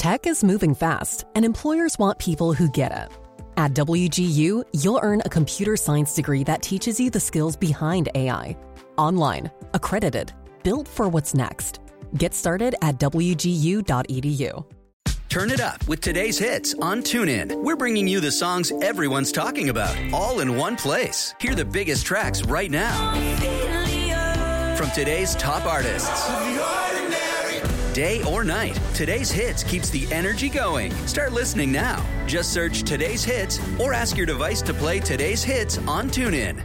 Tech is moving fast, and employers want people who get it. At WGU, you'll earn a computer science degree that teaches you the skills behind AI. Online, accredited, built for what's next. Get started at wgu.edu. Turn it up with today's hits on TuneIn. We're bringing you the songs everyone's talking about, all in one place. Hear the biggest tracks right now from today's top artists. Day or night, today's hits keeps the energy going. Start listening now. Just search today's hits or ask your device to play today's hits on TuneIn.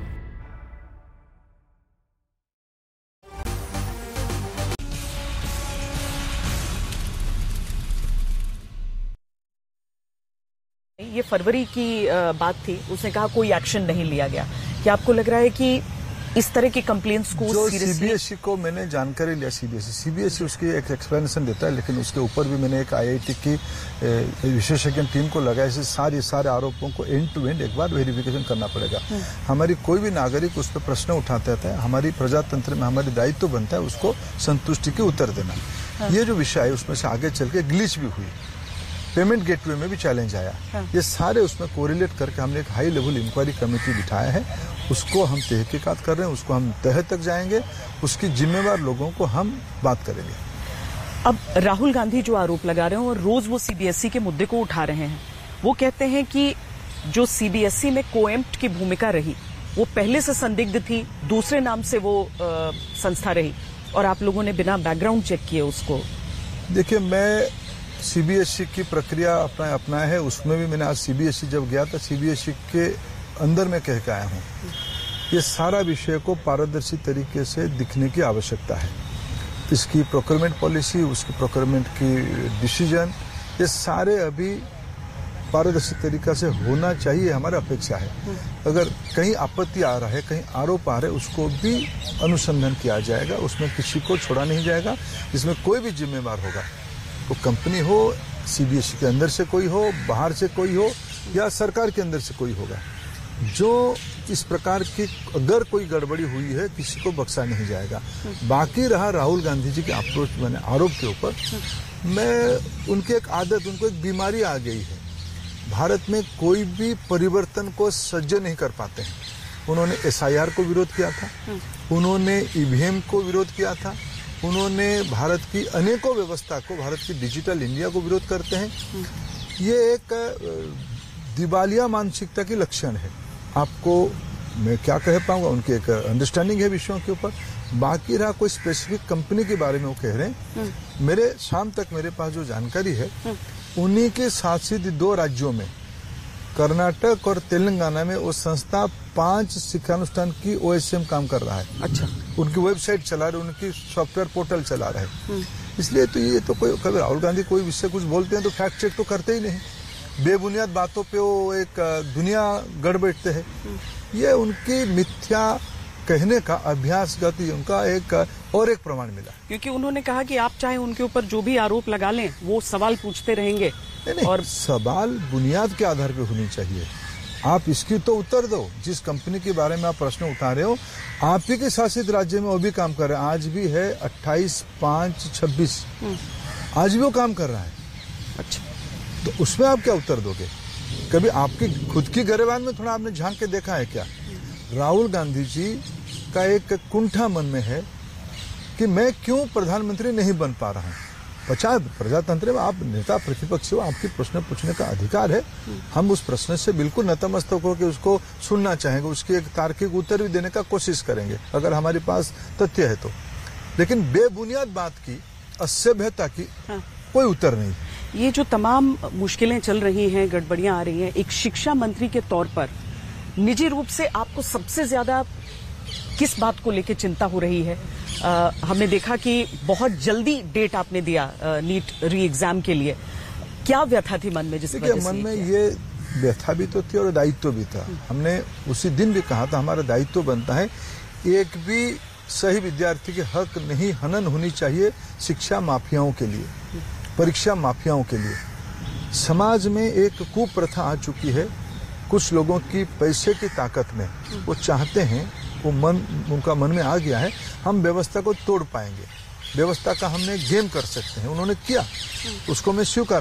ये फरवरी की बात थी, उसने कहा कोई action नहीं लिया गया। क्या आपको लग रहा है कि इस तरह के कंप्लेंट्स को जो सीबीएसई को मैंने जानकारी लिया, सीबीएसई उसकी एक एक्सप्लेनेशन देता है, लेकिन उसके ऊपर भी मैंने एक आईआईटी की विशेषज्ञ टीम को लगाया। इसे सारे आरोपों को एंड टू एंड एक बार वेरिफिकेशन करना पड़ेगा। हमारी कोई भी नागरिक उस पर प्रश्न उठाता है, हमारी प्रजातंत्र में हमारी दायित्व बनता है उसको संतुष्टि के उत्तर देना। ये जो विषय है उसमें से आगे चल के ग्लिच भी हुई, पेमेंट गेटवे में भी चैलेंज आया। ये सारे उसमें कोरिलेट करके हमने एक हाई लेवल इंक्वायरी कमेटी बिठाया है, उसको हम तहकीकात कर रहे हैं, उसको हम तह तक जाएंगे, उसकी जिम्मेवार लोगों को हम बात करेंगे। अब राहुल गांधी जो आरोप लगा रहे हैं और रोज वो सीबीएसई के मुद्दे को उठा रहे हैं, वो कहते हैं कि जो सीबीएसई में कोएम्प्ट की भूमिका रही वो पहले से संदिग्ध थी, दूसरे नाम से वो संस्था रही और आप लोगों ने बिना बैकग्राउंड चेक किए उसको। देखिए, मैं सीबीएसई की प्रक्रिया अपनाया है, उसमें भी मैंने आज सीबीएसई जब गया था सीबीएसई के अंदर में कह के आया हूँ, ये सारा विषय को पारदर्शी तरीके से दिखने की आवश्यकता है। इसकी प्रोक्योरमेंट पॉलिसी, उसकी प्रोक्योरमेंट की डिसीजन, ये सारे अभी पारदर्शी तरीका से होना चाहिए, हमारी अपेक्षा है। अगर कहीं आपत्ति आ रहा है, कहीं आरोप आ रहे, उसको भी अनुसंधान किया जाएगा, उसमें किसी को छोड़ा नहीं जाएगा। इसमें कोई भी जिम्मेवार होगा, वो कंपनी हो, सीबीएसई के अंदर से कोई हो, बाहर से कोई हो या सरकार के अंदर से कोई होगा, जो इस प्रकार की अगर कोई गड़बड़ी हुई है किसी को बख्शा नहीं जाएगा। बाकी रहा राहुल गांधी जी के अप्रोच मैंने आरोप के ऊपर, मैं उनकी एक आदत, उनको एक बीमारी आ गई है। भारत में कोई भी परिवर्तन को सह्य नहीं कर पाते हैं। उन्होंने एसआईआर को विरोध किया था, उन्होंने ईवीएम को विरोध किया था, उन्होंने भारत की अनेकों व्यवस्था को, भारत की डिजिटल इंडिया को विरोध करते हैं। ये एक दिवालिया मानसिकता की लक्षण है। आपको मैं क्या कह पाऊंगा, उनकी एक अंडरस्टैंडिंग है विषयों के ऊपर। बाकी रहा कोई स्पेसिफिक कंपनी के बारे में वो कह रहे हैं, मेरे शाम तक मेरे पास जो जानकारी है, उन्हीं के शासित 2 राज्यों में, कर्नाटक और तेलंगाना में, वो संस्था 5 शिक्षानुष्ठान की ओएसएम काम कर रहा है। अच्छा, उनकी वेबसाइट चला रहे, उनकी सॉफ्टवेयर पोर्टल चला रहे। इसलिए तो ये तो कोई, कभी राहुल गांधी कोई विषय कुछ बोलते हैं तो फैक्ट चेक तो करते ही नहीं, बेबुनियाद बातों पे वो एक दुनिया गढ़ बैठते हैं। ये उनकी मिथ्या कहने का अभ्यासगत उनका एक और एक प्रमाण मिला, क्योंकि उन्होंने कहा कि आप चाहे उनके ऊपर जो भी आरोप लगा लें, वो सवाल पूछते रहेंगे। नहीं, और सवाल बुनियाद के आधार पर होनी चाहिए। आप इसकी तो उत्तर दो, जिस कंपनी के बारे में आप प्रश्न उठा रहे हो, आप ही के शासित राज्य में वो भी काम कर रहा है। आज भी है 28/5/26, आज भी वो काम कर रहा है। अच्छा, तो उसमें आप क्या उत्तर दोगे? कभी आपकी खुद की गरेबान में थोड़ा आपने झांक के देखा है क्या? राहुल गांधी जी का एक कुंठा मन में है कि मैं क्यों प्रधानमंत्री नहीं बन पा रहा हूं। प्रजातंत्र में आप नेता प्रतिपक्ष हो, आपकी प्रश्न पूछने का अधिकार है। हम उस प्रश्न से बिल्कुल नतमस्तक होकर उसको सुनना चाहेंगे, उसकी एक तार्किक उत्तर भी देने का कोशिश करेंगे अगर हमारे पास तथ्य है तो। लेकिन बेबुनियाद बात की, असभ्यता की कोई उत्तर नहीं। ये जो तमाम मुश्किलें चल रही हैं, गड़बड़ियां आ रही हैं, एक शिक्षा मंत्री के तौर पर निजी रूप से आपको सबसे ज्यादा किस बात को लेकर चिंता हो रही है? हमने देखा कि बहुत जल्दी डेट आपने दिया नीट री एग्जाम के लिए, क्या व्यथा थी मन में? जिस वजह से मन में ये व्यथा भी तो थी और दायित्व भी था। हमने उसी दिन भी कहा था, हमारा दायित्व बनता है, एक भी सही विद्यार्थी के हक नहीं हनन होनी चाहिए शिक्षा माफियाओं के लिए, परीक्षा माफियाओं के लिए। समाज में एक कुप्रथा आ चुकी है, कुछ लोगों की पैसे की ताकत में वो चाहते हैं, वो उनका मन में आ गया है, हम व्यवस्था को तोड़ पाएंगे, व्यवस्था का हमने गेम कर सकते हैं। उन्होंने किया, उसको मैं स्वीकार